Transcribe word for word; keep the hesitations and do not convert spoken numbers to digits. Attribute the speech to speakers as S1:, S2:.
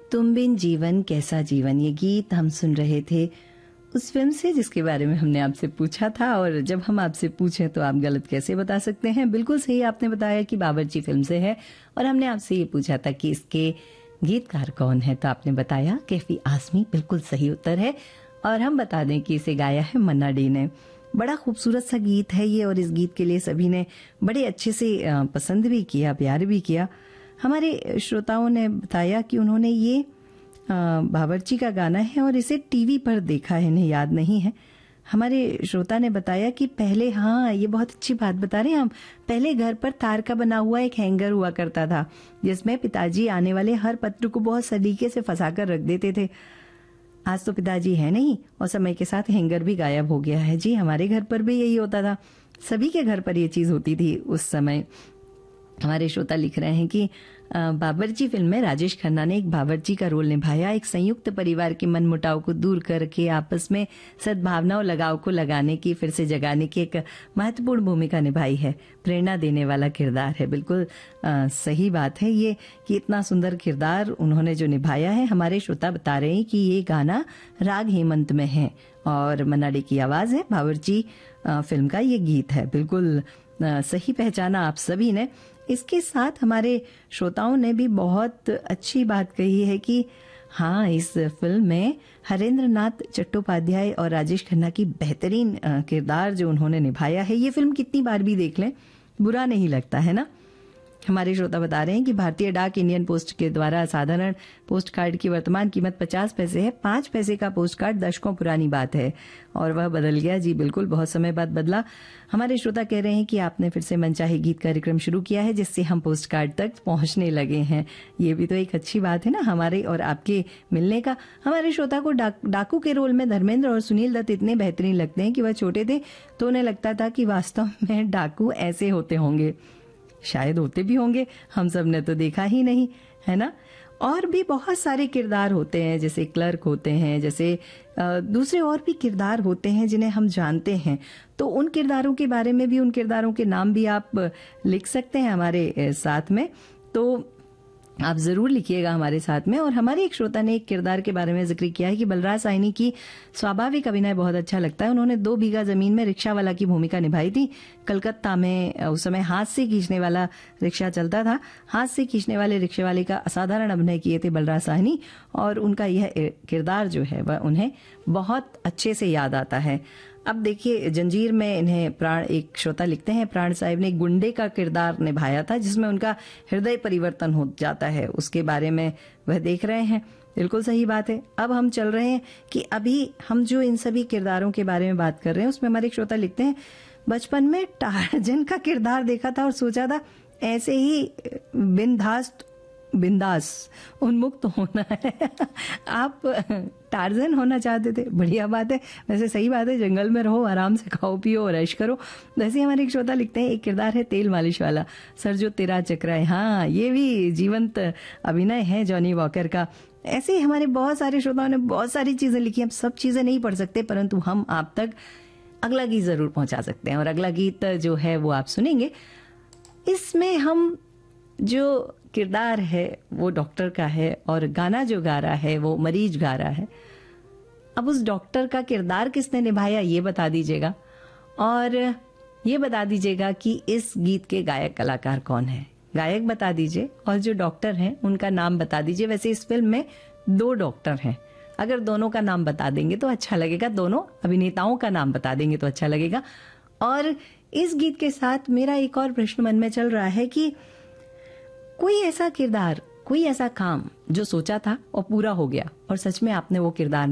S1: तुम बिन जीवन कैसा जीवन, ये गीत हम सुन रहे थे उस फिल्म से जिसके बारे में हमने आपसे पूछा था। और जब हम आपसे पूछें तो आप गलत कैसे बता सकते हैं। बिल्कुल सही आपने बताया कि बावर्ची फिल्म से है। और हमने आपसे ये पूछा था कि इसके गीतकार कौन है, तो आपने बताया कैफी आजमी, बिल्कुल सही उत्तर है। और हम बता दें कि इसे गाया है मन्ना डे ने। बड़ा खूबसूरत सा गीत है ये, और इस गीत के लिए सभी ने बड़े अच्छे से पसंद भी किया, प्यार भी किया। हमारे श्रोताओं ने बताया कि उन्होंने ये बावर्ची का गाना है और इसे टीवी पर देखा है, इन्हें याद नहीं है। हमारे श्रोता ने बताया कि पहले, हाँ ये बहुत अच्छी बात बता रहे हैं हम, पहले घर पर तार का बना हुआ एक हैंगर हुआ करता था जिसमें पिताजी आने वाले हर पत्र को बहुत सलीके से फंसाकर रख देते थे। आज तो पिताजी है नहीं और समय के साथ हैंगर भी गायब हो गया है। जी हमारे घर पर भी यही होता था, सभी के घर पर ये चीज होती थी उस समय। हमारे श्रोता लिख रहे हैं कि बावर्ची फिल्म में राजेश खन्ना ने एक बावर्ची का रोल निभाया, एक संयुक्त परिवार के मनमुटाव को दूर करके आपस में सद्भावना और लगाव को लगाने की, फिर से जगाने की एक महत्वपूर्ण भूमिका निभाई है। प्रेरणा देने वाला किरदार है। बिल्कुल आ, सही बात है ये कि इतना सुंदर किरदार उन्होंने जो निभाया है। हमारे श्रोता बता रहे हैं कि ये गाना राग हेमंत में है और मन्ना डे की आवाज है। बावर्ची फिल्म का ये गीत है। बिल्कुल आ, सही पहचाना आप सभी ने। इसके साथ हमारे श्रोताओं ने भी बहुत अच्छी बात कही है कि हाँ, इस फिल्म में हरेंद्र नाथ चट्टोपाध्याय और राजेश खन्ना की बेहतरीन किरदार जो उन्होंने निभाया है, ये फिल्म कितनी बार भी देख लें बुरा नहीं लगता है ना। हमारे श्रोता बता रहे हैं कि भारतीय डाक इंडियन पोस्ट के द्वारा साधारण पोस्ट कार्ड की वर्तमान कीमत पचास पैसे है। पांच पैसे का पोस्ट कार्ड दशकों पुरानी बात है और वह बदल गया। जी बिल्कुल, बहुत समय बाद बदला। हमारे श्रोता कह रहे हैं कि आपने फिर से मनचाहे गीत कार्यक्रम शुरू किया है जिससे हम पोस्ट कार्ड तक पहुंचने लगे हैं। ये भी तो एक अच्छी बात है ना, हमारे और आपके मिलने का। हमारे श्रोता को डा, डाकू के रोल में धर्मेंद्र और सुनील दत्त इतने बेहतरीन लगते हैं कि वह छोटे थे तो उन्हें लगता था कि वास्तव में डाकू ऐसे होते होंगे। शायद होते भी होंगे, हम सब ने तो देखा ही नहीं, है ना। और भी बहुत सारे किरदार होते हैं, जैसे क्लर्क होते हैं, जैसे दूसरे और भी किरदार होते हैं जिन्हें हम जानते हैं। तो उन किरदारों के बारे में भी, उन किरदारों के नाम भी आप लिख सकते हैं हमारे साथ में। तो आप जरूर लिखिएगा हमारे साथ में। और हमारे एक श्रोता ने एक किरदार के बारे में जिक्र किया है कि बलराज साहनी की स्वाभाविक अभिनय बहुत अच्छा लगता है। उन्होंने दो बीघा जमीन में रिक्शा वाला की भूमिका निभाई थी। कलकत्ता में उस समय हाथ से खींचने वाला रिक्शा चलता था। हाथ से खींचने वाले रिक्शे वाले का असाधारण अभिनय किए थे बलराज साहनी, और उनका यह किरदार जो है वह उन्हें बहुत अच्छे से याद आता है। अब देखिए, जंजीर में इन्हें प्राण, एक श्रोता लिखते हैं, प्राण साहिब ने गुंडे का किरदार निभाया था जिसमें उनका हृदय परिवर्तन हो जाता है, उसके बारे में वह देख रहे हैं। बिल्कुल सही बात है। अब हम चल रहे हैं कि अभी हम जो इन सभी किरदारों के बारे में बात कर रहे हैं उसमें हमारे एक श्रोता लिखते हैं, बचपन में टार्जन का किरदार देखा था और सोचा था ऐसे ही बिंदास बिंदास उन्मुक्त होना है। आप टार्जन होना चाहते थे, बढ़िया बात है। वैसे सही बात है, जंगल में रहो, आराम से खाओ पियो और ऐश करो। वैसे हमारे एक श्रोता लिखते हैं, एक किरदार है तेल मालिश वाला, सर जो तेरा चकराए। हाँ, ये भी जीवंत अभिनय है जॉनी वॉकर का। ऐसे ही हमारे बहुत सारे श्रोताओं ने बहुत सारी चीजें लिखी। हम सब चीजें नहीं पढ़ सकते, परंतु हम आप तक अगला गीत जरूर पहुंचा सकते हैं। और अगला गीत जो है वो आप सुनेंगे। इसमें हम जो किरदार है वो डॉक्टर का है और गाना जो गा रहा है वो मरीज गा रहा है। अब उस डॉक्टर का किरदार किसने निभाया ये बता दीजिएगा, और ये बता दीजिएगा कि इस गीत के गायक कलाकार कौन है। गायक बता दीजिए और जो डॉक्टर हैं उनका नाम बता दीजिए। वैसे इस फिल्म में दो डॉक्टर हैं, अगर दोनों का नाम बता देंगे तो अच्छा लगेगा, दोनों अभिनेताओं का नाम बता देंगे तो अच्छा लगेगा। और इस गीत के साथ मेरा एक और प्रश्न मन में चल रहा है कि कोई ऐसा किरदार, कोई ऐसा काम जो सोचा था और पूरा हो गया और सच में आपने वो किरदार